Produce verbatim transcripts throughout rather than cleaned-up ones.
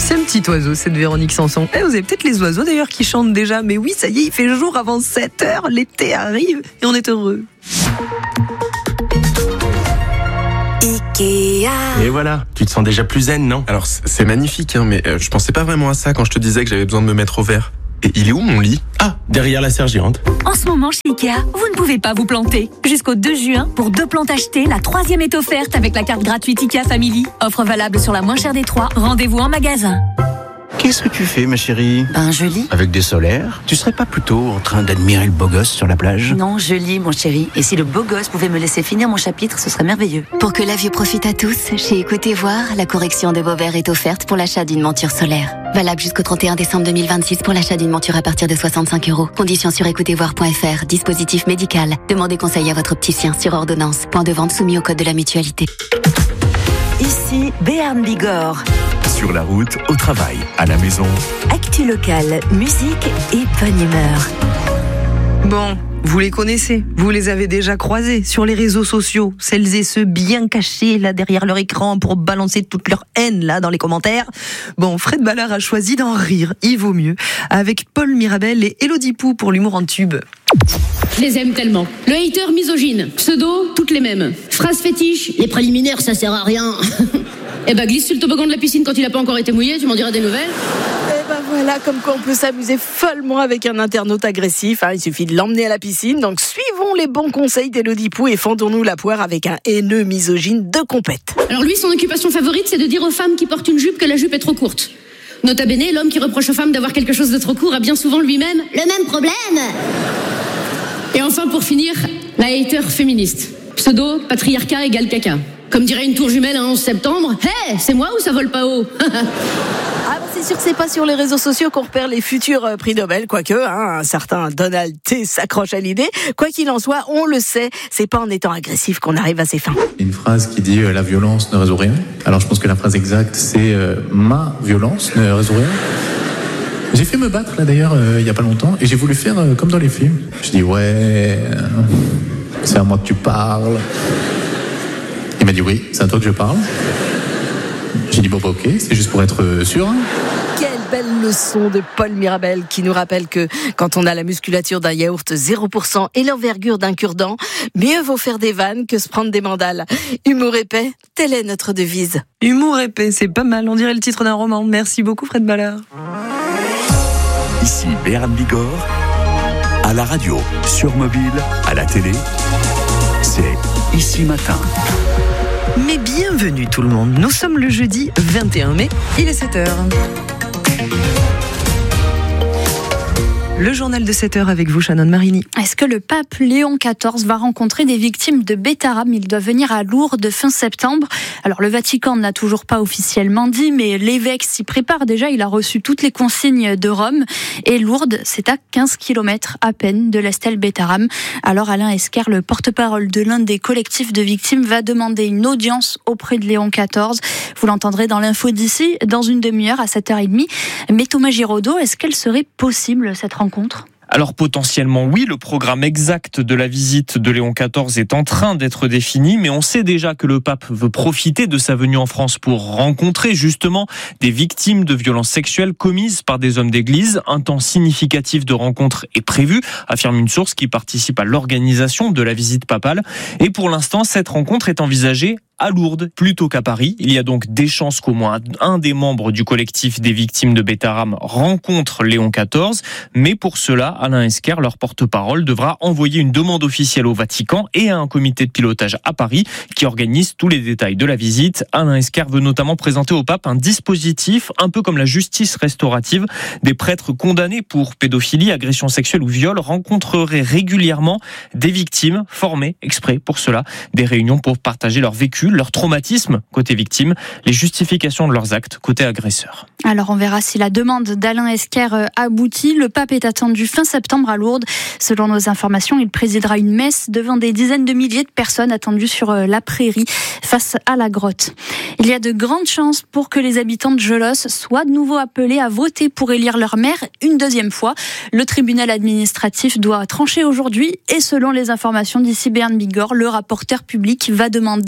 C'est un petit oiseau, cette Véronique Sanson. Eh, vous avez peut-être les oiseaux d'ailleurs qui chantent déjà. Mais oui, ça y est, il fait jour avant sept heures. L'été arrive et on est heureux. Ikea. Et voilà, tu te sens déjà plus zen, non? Alors c'est magnifique, hein, mais euh, je pensais pas vraiment à ça quand je te disais que j'avais besoin de me mettre au vert. Et il est où mon lit? Ah, derrière la serre géante. En ce moment chez Ikea, vous ne pouvez pas vous planter. Jusqu'au deux juin, pour deux plantes achetées, la troisième est offerte avec la carte gratuite Ikea Family. Offre valable sur la moins chère des trois. Rendez-vous en magasin. Qu'est-ce que tu fais, ma chérie? Ben, je lis. Avec des solaires? Tu serais pas plutôt en train d'admirer le beau gosse sur la plage? Non, je lis, mon chéri. Et si le beau gosse pouvait me laisser finir mon chapitre, ce serait merveilleux. Pour que la vue profite à tous, chez Écoutez Voir, la correction de vos verres est offerte pour l'achat d'une monture solaire. Valable jusqu'au trente et un décembre deux mille vingt-six pour l'achat d'une monture à partir de soixante-cinq euros. Conditions sur écoutez voir point f r. Dispositif médical. Demandez conseil à votre opticien sur ordonnance. Point de vente soumis au code de la mutualité. Ici, Béarn Bigorre. Sur la route, au travail, à la maison. Actu locale, musique et bonne humeur. Bon, vous les connaissez, vous les avez déjà croisés sur les réseaux sociaux, celles et ceux bien cachés là derrière leur écran pour balancer toute leur haine là dans les commentaires. Bon, Fred Ballard a choisi d'en rire, il vaut mieux, avec Paul Mirabel et Élodie Pou pour l'humour en tube. Je les aime tellement. Le hater misogyne, pseudo, toutes les mêmes. Phrase fétiche, les préliminaires ça sert à rien. Eh ben glisse sur le toboggan de la piscine quand il a pas encore été mouillé, tu m'en diras des nouvelles. Eh ben voilà, comme quoi on peut s'amuser follement avec un internaute agressif, hein. Il suffit de l'emmener à la piscine. Donc suivons les bons conseils d'Élodie Pou et fendons-nous la poire avec un haineux misogyne de compète. Alors lui, son occupation favorite, c'est de dire aux femmes qui portent une jupe que la jupe est trop courte. Nota bene, l'homme qui reproche aux femmes d'avoir quelque chose de trop court a bien souvent lui-même le même problème. Et enfin, pour finir, la hater féministe. Pseudo, patriarcat égale caca. Comme dirait une tour jumelle un onze septembre, hé, hey, c'est moi ou ça vole pas haut? Ah bon, c'est sûr que c'est pas sur les réseaux sociaux qu'on repère les futurs euh, prix Nobel, quoique hein, un certain Donald T s'accroche à l'idée. Quoi qu'il en soit, on le sait, c'est pas en étant agressif qu'on arrive à ses fins. Une phrase qui dit euh, « la violence ne résout rien ». Alors je pense que la phrase exacte c'est euh, « ma violence ne résout rien ». J'ai fait me battre là d'ailleurs euh, il y a pas longtemps et j'ai voulu faire euh, comme dans les films. Je dis « ouais, euh, c'est à moi que tu parles ». Il m'a dit oui, c'est à toi que je parle. J'ai dit bon bah ok, c'est juste pour être sûr. Quelle belle leçon de Paul Mirabel qui nous rappelle que quand on a la musculature d'un yaourt zéro pour cent et l'envergure d'un cure-dent, mieux vaut faire des vannes que se prendre des mandales. Humour épais, telle est notre devise. Humour épais, c'est pas mal, on dirait le titre d'un roman. Merci beaucoup Fred Ballard. Ici Béarn Bigorre, à la radio, sur mobile, à la télé, c'est Ici Matin. Mais bienvenue tout le monde, nous sommes le jeudi vingt et un mai, il est sept heures. Le journal de sept heures avec vous, Shannon Marini. Est-ce que le pape Léon quatorze va rencontrer des victimes de Bétarame? Il doit venir à Lourdes fin septembre. Alors le Vatican n'a toujours pas officiellement dit, mais l'évêque s'y prépare déjà. Il a reçu toutes les consignes de Rome. Et Lourdes, c'est à quinze kilomètres à peine de l'Estelle Bétarame. Alors Alain Esquer, le porte-parole de l'un des collectifs de victimes, va demander une audience auprès de Léon quatorze. Vous l'entendrez dans l'info d'ici, dans une demi-heure à sept heures trente. Mais Thomas Giraudot, est-ce qu'elle serait possible cette rencontre? Alors potentiellement oui, le programme exact de la visite de Léon quatorze est en train d'être défini, mais on sait déjà que le pape veut profiter de sa venue en France pour rencontrer justement des victimes de violences sexuelles commises par des hommes d'église. Un temps significatif de rencontre est prévu, affirme une source qui participe à l'organisation de la visite papale. Et pour l'instant, cette rencontre est envisagée à Lourdes plutôt qu'à Paris. Il y a donc des chances qu'au moins un des membres du collectif des victimes de Bétarame rencontre Léon quatorze. Mais pour cela, Alain Esquer, leur porte-parole, devra envoyer une demande officielle au Vatican et à un comité de pilotage à Paris qui organise tous les détails de la visite. Alain Esquer veut notamment présenter au pape un dispositif un peu comme la justice restaurative. Des prêtres condamnés pour pédophilie, agression sexuelle ou viol rencontreraient régulièrement des victimes formées exprès pour cela. Des réunions pour partager leur vécu, leur traumatisme côté victime, les justifications de leurs actes côté agresseur. Alors on verra si la demande d'Alain Esquer aboutit. Le pape est attendu fin septembre à Lourdes. Selon nos informations, il présidera une messe devant des dizaines de milliers de personnes attendues sur la prairie face à la grotte. Il y a de grandes chances pour que les habitants de Gelos soient de nouveau appelés à voter pour élire leur maire une deuxième fois. Le tribunal administratif doit trancher aujourd'hui et selon les informations d'ici Béarn Bigorre, le rapporteur public va demander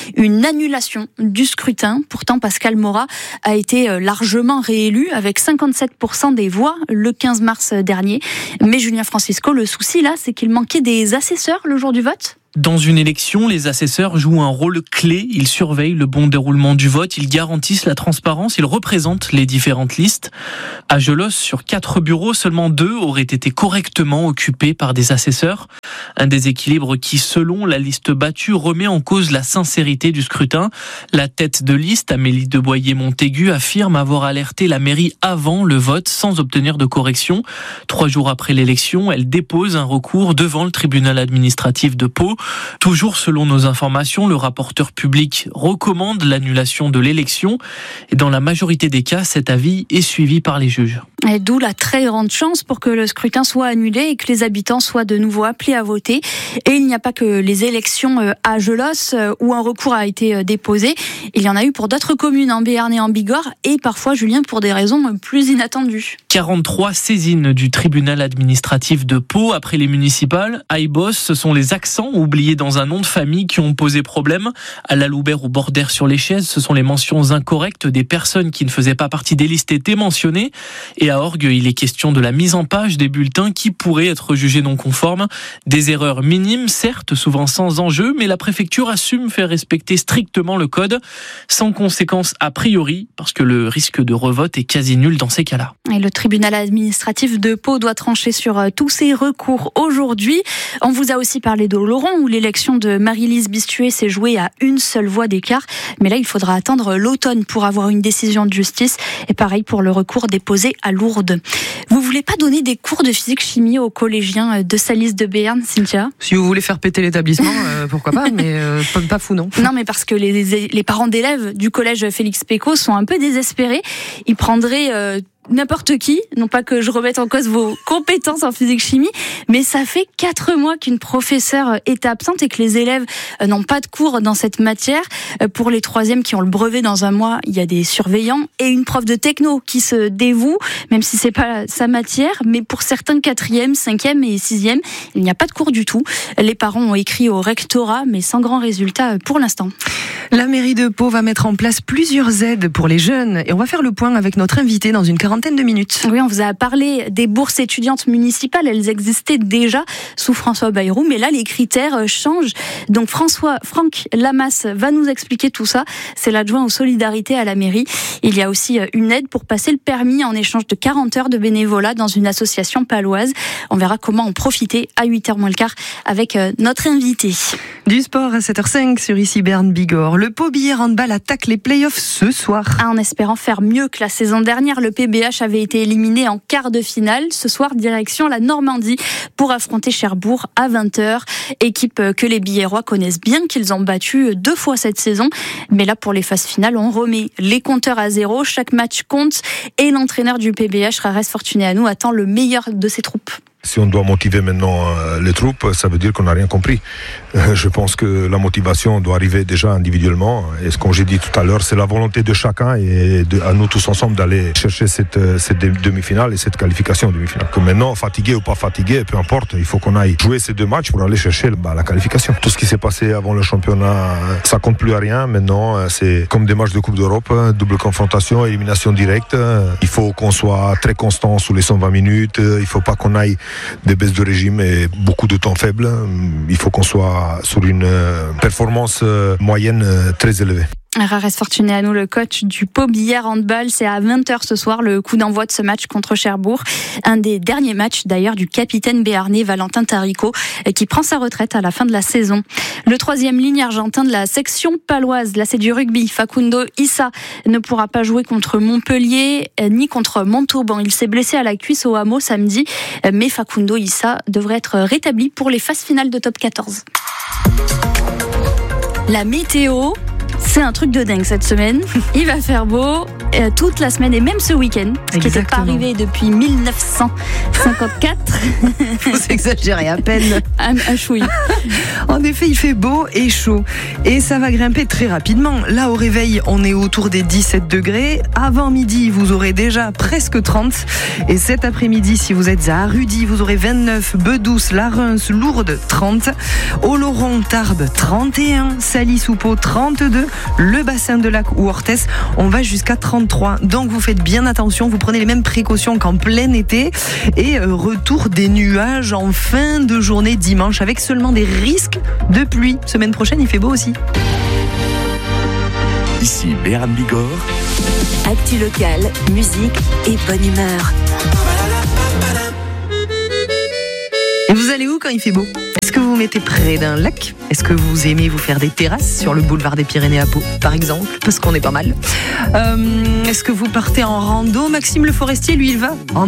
une annulation du scrutin. Pourtant, Pascal Maurat a été largement réélu avec cinquante-sept pour cent des voix le quinze mars dernier. Mais Julien Francisco, le souci là, c'est qu'il manquait des assesseurs le jour du vote. Dans une élection, les assesseurs jouent un rôle clé. Ils surveillent le bon déroulement du vote, ils garantissent la transparence, ils représentent les différentes listes. À Gelos, sur quatre bureaux, seulement deux auraient été correctement occupés par des assesseurs. Un déséquilibre qui, selon la liste battue, remet en cause la sincérité du scrutin. La tête de liste, Amélie de Boyer-Montaigu, affirme avoir alerté la mairie avant le vote sans obtenir de correction. Trois jours après l'élection, elle dépose un recours devant le tribunal administratif de Pau. Toujours selon nos informations, le rapporteur public recommande l'annulation de l'élection. Et dans la majorité des cas, cet avis est suivi par les juges. Et d'où la très grande chance pour que le scrutin soit annulé et que les habitants soient de nouveau appelés à voter. Et il n'y a pas que les élections à Gelos où un recours a été déposé. Il y en a eu pour d'autres communes en Béarn et en Bigorre et parfois, Julien, pour des raisons plus inattendues. quarante-trois saisines du tribunal administratif de Pau après les municipales. Aibos, ce sont les accents oubliés dans un nom de famille qui ont posé problème. À la Loubert ou Bordère sur les chaises, ce sont les mentions incorrectes des personnes qui ne faisaient pas partie des listes étaient mentionnées. Et à Orgue, il est question de la mise en page des bulletins qui pourraient être jugés non conformes. Des erreurs minimes, certes, souvent sans enjeu, mais la préfecture assume faire respecter strictement le code, sans conséquence a priori, parce que le risque de revote est quasi nul dans ces cas-là. Et le tribunal administratif de Pau doit trancher sur tous ces recours aujourd'hui. On vous a aussi parlé d'Oloron, où l'élection de Marie-Lise Bistuet s'est jouée à une seule voix d'écart. Mais là, il faudra attendre l'automne pour avoir une décision de justice. Et pareil pour le recours déposé à Lourdes. Vous voulez pas donner des cours de physique-chimie aux collégiens de Salis de Béarn, Cynthia ? Si vous voulez faire péter l'établissement, euh, pourquoi pas, mais euh, pas, pas fou, non. Non, mais parce que les, les parents d'élèves du collège Félix Pécaud sont un peu désespérés. Ils prendraient... Euh, n'importe qui, non pas que je remette en cause vos compétences en physique-chimie, mais ça fait quatre mois qu'une professeure est absente et que les élèves n'ont pas de cours dans cette matière. Pour les troisièmes qui ont le brevet dans un mois, il y a des surveillants et une prof de techno qui se dévoue, même si c'est pas sa matière, mais pour certains quatrièmes, cinquièmes et sixièmes, il n'y a pas de cours du tout. Les parents ont écrit au rectorat, mais sans grand résultat pour l'instant. La mairie de Pau va mettre en place plusieurs aides pour les jeunes et on va faire le point avec notre invité dans une quarantaine de minutes. Oui, on vous a parlé des bourses étudiantes municipales, elles existaient déjà sous François Bayrou, mais là les critères changent. Donc François, Franck Lamas va nous expliquer tout ça, c'est l'adjoint aux solidarités à la mairie. Il y a aussi une aide pour passer le permis en échange de quarante heures de bénévolat dans une association paloise. On verra comment en profiter à huit heures moins le quart avec notre invité. Du sport à sept heures cinq sur ici Berne Bigorre. Le Pau Billard Handball attaque les playoffs ce soir. En espérant faire mieux que la saison dernière, le P B H avait été éliminé en quart de finale. Ce soir, direction la Normandie pour affronter Cherbourg à vingt heures. Équipe que les Billérois connaissent bien, qu'ils ont battu deux fois cette saison. Mais là, pour les phases finales, on remet les compteurs à zéro. Chaque match compte et l'entraîneur du P B H, Rares Fortunéanu, attend le meilleur de ses troupes. Si on doit motiver maintenant les troupes, ça veut dire qu'on n'a rien compris. Je pense que la motivation doit arriver déjà individuellement. Et ce que j'ai dit tout à l'heure, c'est la volonté de chacun et de, à nous tous ensemble d'aller chercher cette, cette demi-finale et cette qualification demi-finale. Que maintenant, fatigué ou pas fatigué, peu importe, il faut qu'on aille jouer ces deux matchs pour aller chercher bah, la qualification. Tout ce qui s'est passé avant le championnat, ça compte plus à rien. Maintenant, c'est comme des matchs de Coupe d'Europe, double confrontation, élimination directe. Il faut qu'on soit très constant sous les cent vingt minutes. Il faut pas qu'on aille des baisses de régime et beaucoup de temps faible. Il faut qu'on soit sur une performance moyenne très élevée. Rares Fortunéanu, le coach du Pau Billard Handball, c'est à vingt heures ce soir le coup d'envoi de ce match contre Cherbourg. Un des derniers matchs d'ailleurs du capitaine béarnais Valentin Tarico qui prend sa retraite à la fin de la saison. Le troisième ligne argentin de la section paloise, là c'est du rugby, Facundo Issa ne pourra pas jouer contre Montpellier ni contre Montauban. Il s'est blessé à la cuisse au hameau samedi, mais Facundo Issa devrait être rétabli pour les phases finales de top quatorze. La météo, c'est un truc de dingue cette semaine. Il va faire beau, euh, toute la semaine et même ce week-end, ce qui n'était pas arrivé depuis mille neuf cent cinquante-quatre. Vous exagérez à peine. Un, un chouï. En effet, il fait beau et chaud. Et ça va grimper très rapidement. Là, au réveil, on est autour des dix-sept degrés. Avant midi, vous aurez déjà presque trente. Et cet après-midi, si vous êtes à Rudy, vous aurez vingt-neuf, Bedouce, La Reims, Lourdes, trente. Oloron, Tarbes, trente et un. Sally-sous-Pau, trente-deux. Le bassin de Lac ou Orthès, on va jusqu'à trente-trois. Donc vous faites bien attention, vous prenez les mêmes précautions qu'en plein été. Et euh, retour des nuages en fin de journée dimanche avec seulement des risques de pluie. Semaine prochaine, il fait beau aussi. Ici Béran Bigorre. Actu locale, musique et bonne humeur. Et vous allez où quand il fait beau ? Est-ce que vous vous mettez près d'un lac ? Est-ce que vous aimez vous faire des terrasses sur le boulevard des Pyrénées à Pau, par exemple ? Parce qu'on est pas mal. Euh, est-ce que vous partez en rando ? Maxime Le Forestier, lui, il va en